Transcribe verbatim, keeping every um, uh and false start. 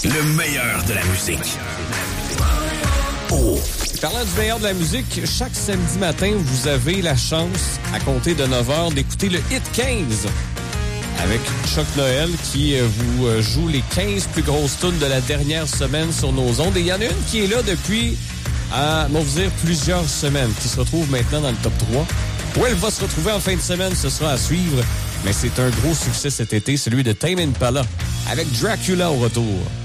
Le meilleur de la musique. Oh. Parlant du meilleur de la musique, chaque samedi matin, vous avez la chance, à compter de neuf heures, d'écouter le Hit quinze avec Chuck Noël qui vous joue les quinze plus grosses tunes de la dernière semaine sur nos ondes. Et il y en a une qui est là depuis, à m'en vous dire, plusieurs semaines, qui se retrouve maintenant dans le top trois. Où elle va se retrouver en fin de semaine, ce sera à suivre. Mais c'est un gros succès cet été, celui de Tame Impala, avec Dracula au retour.